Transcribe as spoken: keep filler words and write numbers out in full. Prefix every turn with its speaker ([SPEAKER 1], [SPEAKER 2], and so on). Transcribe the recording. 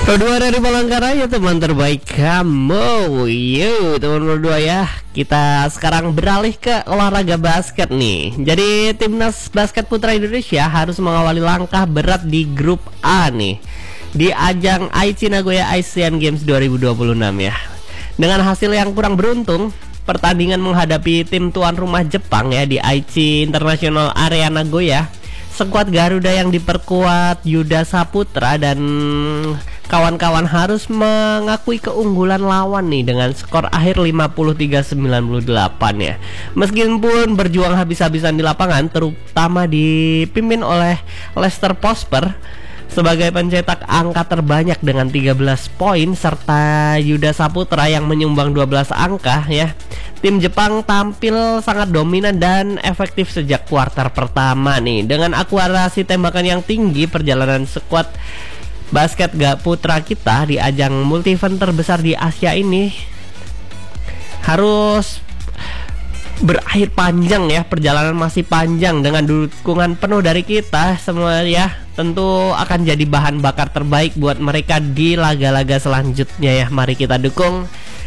[SPEAKER 1] Kedua dari Palangkaraya, teman terbaik kamu. Yuk teman berdua ya, kita sekarang beralih ke olahraga basket nih. Jadi timnas basket putra Indonesia harus mengawali langkah berat di grup A nih, di ajang Aichi Nagoya Asian Games dua ribu dua puluh enam ya. Dengan hasil yang kurang beruntung, pertandingan menghadapi tim tuan rumah Jepang ya di Aichi International Area Nagoya, skuad Garuda yang diperkuat Yuda Saputra dan kawan-kawan harus mengakui keunggulan lawan nih dengan skor akhir lima puluh tiga sembilan puluh delapan ya. Meskipun berjuang habis-habisan di lapangan, terutama dipimpin oleh Lester Prosper sebagai pencetak angka terbanyak dengan tiga belas poin serta Yuda Saputra yang menyumbang dua belas angka ya. Tim Jepang tampil sangat dominan dan efektif sejak kuarter pertama nih. Dengan akurasi tembakan yang tinggi, perjalanan skuad basket gak putra kita di ajang multi event terbesar di Asia ini harus berakhir panjang ya. Perjalanan masih panjang. Dengan dukungan penuh dari kita semua ya, tentu akan jadi bahan bakar terbaik buat mereka di laga-laga selanjutnya ya. Mari kita dukung